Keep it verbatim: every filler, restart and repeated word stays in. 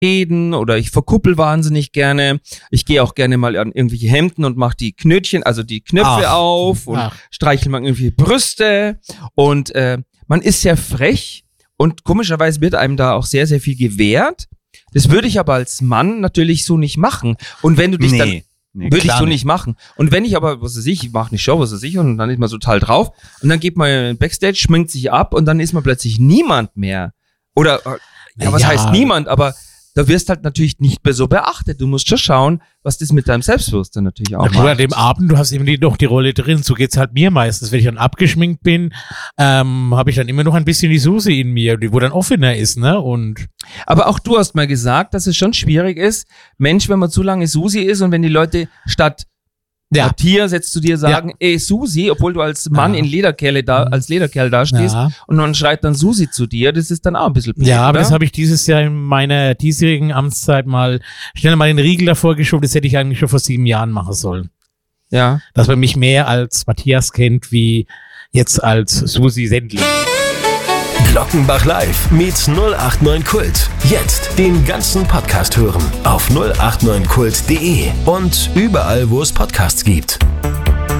reden oder ich verkuppel wahnsinnig gerne. Ich gehe auch gerne mal an irgendwelche Hemden und mache die Knötchen, also die Knöpfe Ach. auf und Ach. streichel mal irgendwelche Brüste und äh, man ist sehr frech und komischerweise wird einem da auch sehr, sehr viel gewährt. Das würde ich aber als Mann natürlich so nicht machen. Und wenn du dich Nee. dann Nee, würde ich klar so nicht machen. Und wenn ich aber, was weiß ich, ich mache eine Show, was weiß ich, und dann ist man total drauf und dann geht man Backstage, schminkt sich ab und dann ist man plötzlich niemand mehr. Oder, ja, was Ja. heißt niemand, aber da wirst halt natürlich nicht mehr so beachtet. Du musst schon schauen, was das mit deinem Selbstbewusstsein natürlich auch Na gut, an macht. dem Abend, du hast irgendwie noch die Rolle drin. So geht's halt mir meistens. Wenn ich dann abgeschminkt bin, ähm, habe ich dann immer noch ein bisschen die Susi in mir, die wo dann offener ist, ne? Und Aber auch du hast mal gesagt, dass es schon schwierig ist, Mensch, wenn man zu lange Susi ist und wenn die Leute statt ja, Matthias jetzt zu dir sagen, ey Susi, obwohl du als Mann Ja. in Lederkerle da, als Lederkerl dastehst ja. und man schreit dann Susi zu dir, das ist dann auch ein bisschen blöd, Ja, aber oder? das habe ich dieses Jahr in meiner diesjährigen Amtszeit mal schnell mal den Riegel davor geschoben. Das hätte ich eigentlich schon vor sieben Jahren machen sollen. Ja. Dass man mich mehr als Matthias kennt, wie jetzt als Susi Sendling. Glockenbach Live mit null acht neun Kult. Jetzt den ganzen Podcast hören auf null acht neun kult punkt de und überall, wo es Podcasts gibt.